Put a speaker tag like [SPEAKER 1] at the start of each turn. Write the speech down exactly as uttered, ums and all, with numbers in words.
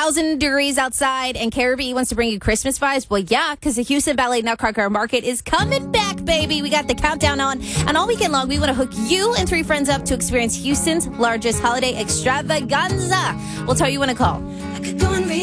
[SPEAKER 1] thousand degrees outside and K R B E wants to bring you Christmas vibes. Well, yeah, because the Houston Ballet Nutcracker Market is coming back, baby. We got the countdown on. And all weekend long, we want to hook you and three friends up to experience Houston's largest holiday extravaganza. We'll tell you when to call. I could go and